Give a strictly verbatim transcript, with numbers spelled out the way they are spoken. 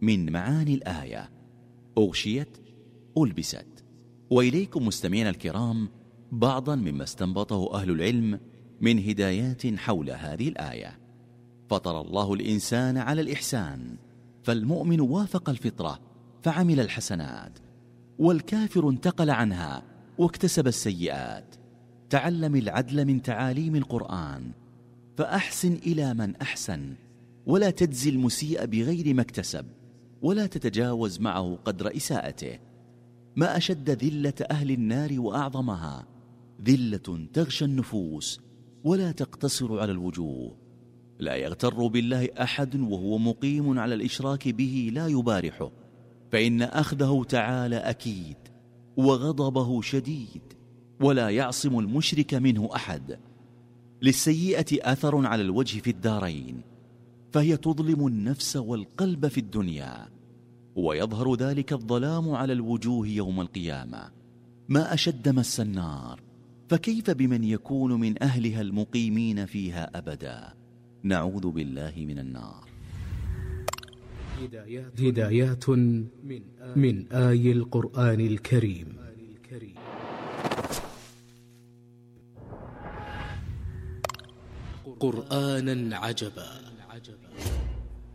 من معاني الآية: أغشيت، ألبست. وإليكم مستمعين الكرام بعضا مما استنبطه أهل العلم من هدايات حول هذه الآية. فطر الله الإنسان على الإحسان، فالمؤمن وافق الفطرة فعمل الحسنات، والكافر انتقل عنها واكتسب السيئات. تعلم العدل من تعاليم القرآن، فأحسن إلى من أحسن، ولا تجزي المسيء بغير ما اكتسب، ولا تتجاوز معه قدر إساءته. ما أشد ذلة أهل النار وأعظمها، ذلة تغشى النفوس ولا تقتصر على الوجوه. لا يغتر بالله أحد وهو مقيم على الإشراك به لا يبارحه، فإن أخذه تعالى أكيد وغضبه شديد، ولا يعصم المشرك منه أحد. للسيئة أثر على الوجه في الدارين، فهي تظلم النفس والقلب في الدنيا، ويظهر ذلك الظلام على الوجوه يوم القيامة. ما أشد مس النار، فكيف بمن يكون من أهلها المقيمين فيها أبدا؟ نعوذ بالله من النار. هدايات من آي القرآن الكريم. قرآنا عجبا